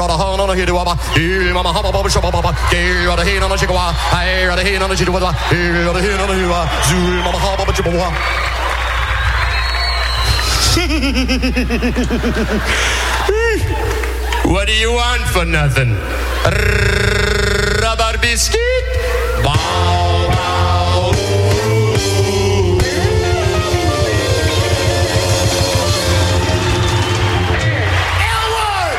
What do you want for nothing? Rubber biscuit? Bow, bow. Elwood!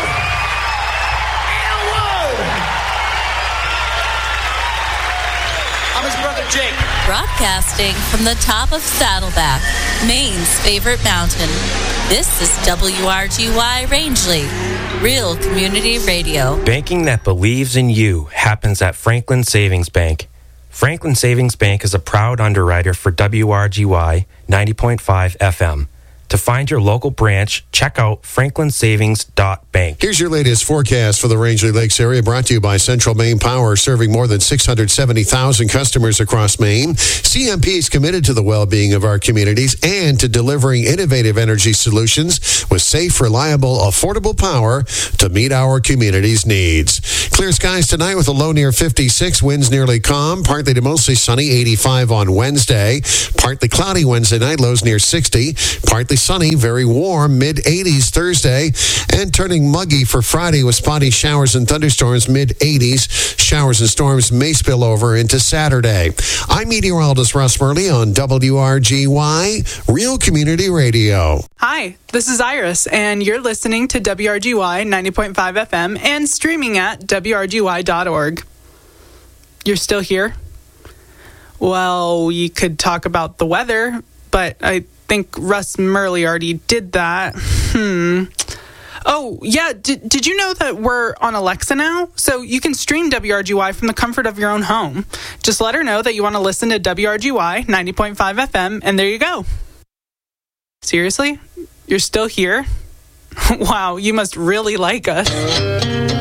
I'm his brother Jake. Broadcasting from the top of Saddleback, Maine's favorite mountain. This is WRGY Rangeley, real community radio. Banking that believes in you happens at Franklin Savings Bank. Franklin Savings Bank is a proud underwriter for WRGY 90.5 FM. To find your local branch, check out franklinsavings.bank. Here's your latest forecast for the Rangeley Lakes area, brought to you by Central Maine Power, serving more than 670,000 customers across Maine. CMP is committed to the well-being of our communities and to delivering innovative energy solutions with safe, reliable, affordable power to meet our community's needs. Clear skies tonight with a low near 56, winds nearly calm, partly to mostly sunny, 85 on Wednesday. Partly cloudy Wednesday night, lows near 60, partly sunny, very warm, mid-80s Thursday, and turning muggy for Friday with spotty showers and thunderstorms, mid-80s. Showers and storms may spill over into Saturday. I'm meteorologist Russ Murley on WRGY, Real Community Radio. Hi, this is Iris, and you're listening to WRGY 90.5 FM and streaming at WRGY.org. You're still here? Well, you could talk about the weather, but I think Russ Murley already did that. Oh, yeah, did you know that we're on Alexa now? So you can stream WRGY from the comfort of your own home. Just let her know that you want to listen to WRGY 90.5 FM, and there you go. Seriously? You're still here? Wow, you must really like us.